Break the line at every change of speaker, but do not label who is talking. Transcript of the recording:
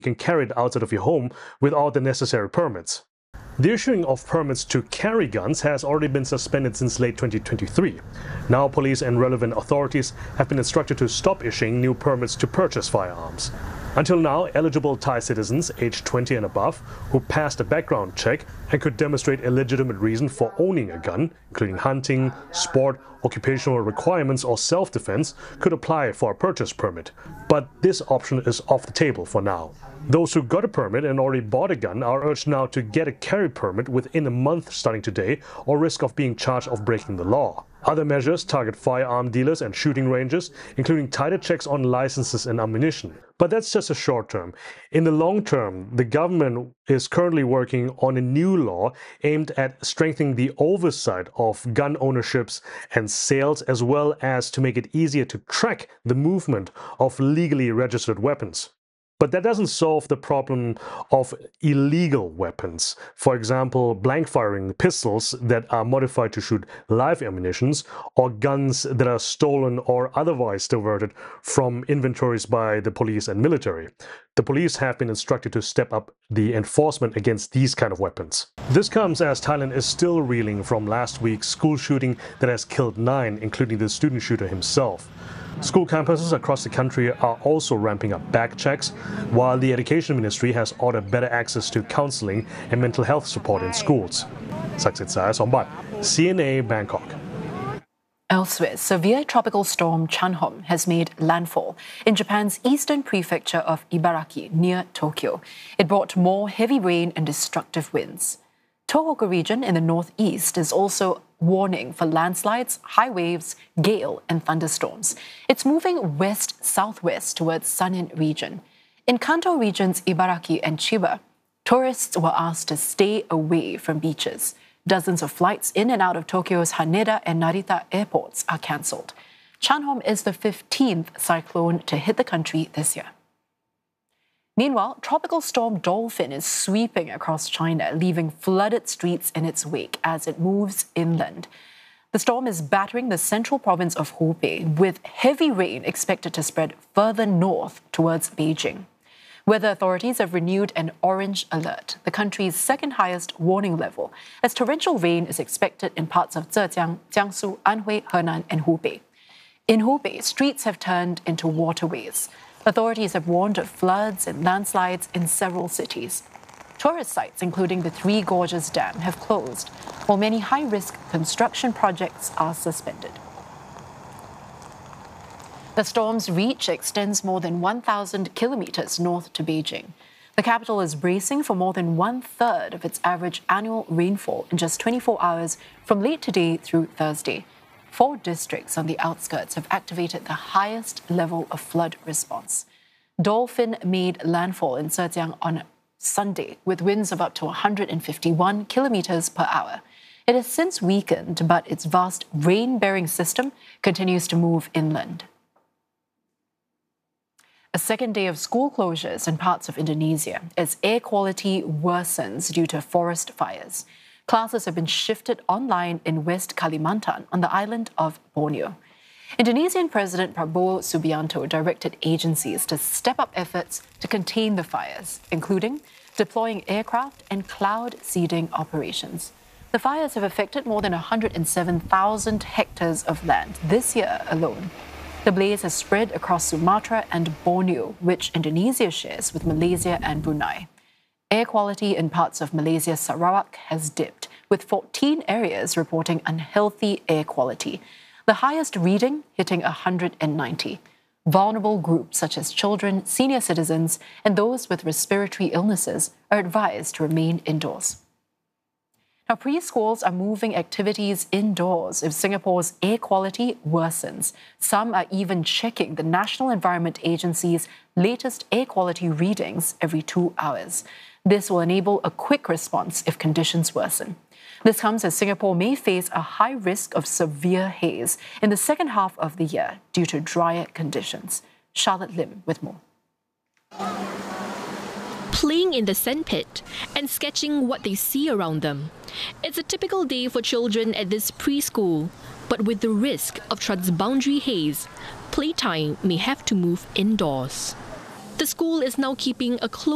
you can carry it outside of your home without the necessary permits. The issuing of permits to carry guns has already been suspended since late 2023. Now police and relevant authorities have been instructed to stop issuing new permits to purchase firearms. Until now, eligible Thai citizens aged 20 and above who passed a background check and could demonstrate a legitimate reason for owning a gun, including hunting, sport, occupational requirements or self-defense, could apply for a purchase permit. But this option is off the table for now. Those who got a permit and already bought a gun are urged now to get a carry permit within a month starting today, or risk of being charged of breaking the law. Other measures target firearm dealers and shooting ranges, including tighter checks on licenses and ammunition. But that's just a short term. In the long term, the government is currently working on a new law aimed at strengthening the oversight of gun ownerships and sales, as well as to make it easier to track the movement of legally registered weapons. But that doesn't solve the problem of illegal weapons. For example, blank firing pistols that are modified to shoot live ammunition, or guns that are stolen or otherwise diverted from inventories by the police and military. The police have been instructed to step up the enforcement against these kind of weapons. This comes as Thailand is still reeling from last week's school shooting that has killed 9, including the student shooter himself. School campuses across the country are also ramping up back checks, while the Education Ministry has ordered better access to counseling and mental health support in schools. Saksit Saya Sombat, CNA Bangkok.
Elsewhere, severe tropical storm Chanhom has made landfall in Japan's eastern prefecture of Ibaraki near Tokyo. It brought more heavy rain and destructive winds. Tohoku region in the northeast is also warning for landslides, high waves, gale and thunderstorms. It's moving west-southwest towards Sanin region. In Kanto regions Ibaraki and Chiba, tourists were asked to stay away from beaches. Dozens of flights in and out of Tokyo's Haneda and Narita airports are cancelled. Chanhom is the 15th cyclone to hit the country this year. Meanwhile, tropical storm Dolphin is sweeping across China, leaving flooded streets in its wake as it moves inland. The storm is battering the central province of Hubei, with heavy rain expected to spread further north towards Beijing. Weather authorities have renewed an orange alert, the country's second highest warning level, as torrential rain is expected in parts of Zhejiang, Jiangsu, Anhui, Henan and Hubei. In Hubei, streets have turned into waterways. Authorities have warned of floods and landslides in several cities. Tourist sites, including the Three Gorges Dam, have closed, while many high-risk construction projects are suspended. The storm's reach extends more than 1,000 kilometers north to Beijing. The capital is bracing for more than one-third of its average annual rainfall in just 24 hours from late today through Thursday. 4 districts on the outskirts have activated the highest level of flood response. Dolphin made landfall in Zhejiang on Sunday with winds of up to 151 kilometers per hour. It has since weakened, but its vast rain-bearing system continues to move inland. A second day of school closures in parts of Indonesia as air quality worsens due to forest fires. Classes have been shifted online in West Kalimantan on the island of Borneo. Indonesian President Prabowo Subianto directed agencies to step up efforts to contain the fires, including deploying aircraft and cloud seeding operations. The fires have affected more than 107,000 hectares of land this year alone. The blaze has spread across Sumatra and Borneo, which Indonesia shares with Malaysia and Brunei. Air quality in parts of Malaysia's Sarawak has dipped, with 14 areas reporting unhealthy air quality, the highest reading hitting 190. Vulnerable groups such as children, senior citizens, and those with respiratory illnesses are advised to remain indoors. Now, preschools are moving activities indoors if Singapore's air quality worsens. Some are even checking the National Environment Agency's latest air quality readings every 2 hours. This will enable a quick response if conditions worsen. This comes as Singapore may face a high risk of severe haze in the second half of the year due to drier conditions. Charlotte Lim with more.
Playing in the sandpit and sketching what they see around them. It's a typical day for children at this preschool, but with the risk of transboundary haze, playtime may have to move indoors. The school is now keeping a close